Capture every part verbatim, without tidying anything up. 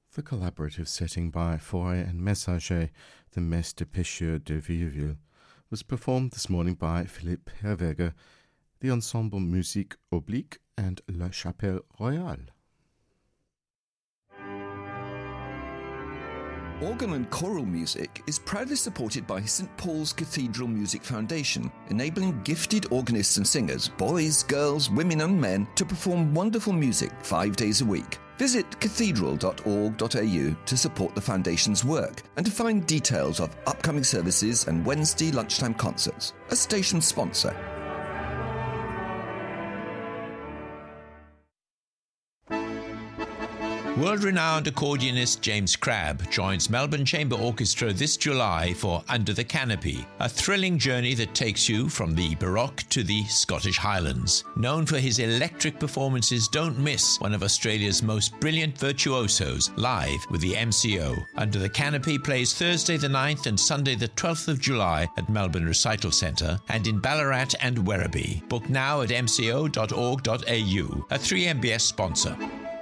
The collaborative setting by Fauré and Messager, the Messe de Pêcheurs de Vieuville, was performed this morning by Philippe Herweger, the Ensemble Musique Oblique and La Chapelle Royale. Organ and choral music is proudly supported by Saint Paul's Cathedral Music Foundation, enabling gifted organists and singers, boys, girls, women and men, to perform wonderful music five days a week. Visit cathedral dot org dot a u to support the Foundation's work and to find details of upcoming services and Wednesday lunchtime concerts. A station sponsor. World-renowned accordionist James Crabb joins Melbourne Chamber Orchestra this July for Under the Canopy, a thrilling journey that takes you from the Baroque to the Scottish Highlands. Known for his electric performances, don't miss one of Australia's most brilliant virtuosos live with the M C O. Under the Canopy plays Thursday the ninth and Sunday the twelfth of July at Melbourne Recital Centre and in Ballarat and Werribee. Book now at m c o dot org dot a u, a three M B S sponsor.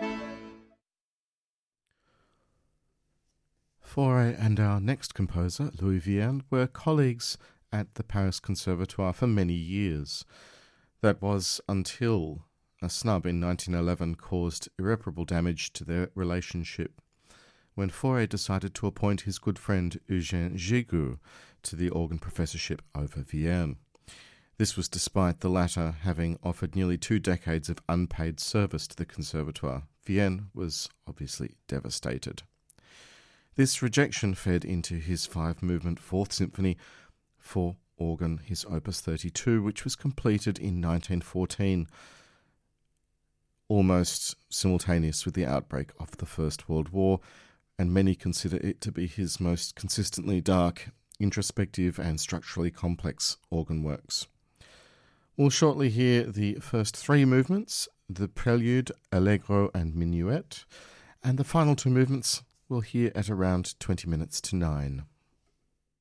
Fauré and our next composer, Louis Vierne, were colleagues at the Paris Conservatoire for many years. That was until a snub in nineteen eleven caused irreparable damage to their relationship, when Fauré decided to appoint his good friend Eugène Gigoux to the organ professorship over Vierne. This was despite the latter having offered nearly two decades of unpaid service to the Conservatoire. Vierne was obviously devastated. This rejection fed into his five-movement Fourth Symphony for organ, his Opus thirty-two, which was completed in nineteen fourteen, almost simultaneous with the outbreak of the First World War, and many consider it to be his most consistently dark, introspective and structurally complex organ works. We'll shortly hear the first three movements, the Prelude, Allegro and Minuet, and the final two movements we'll hear at around twenty minutes to nine.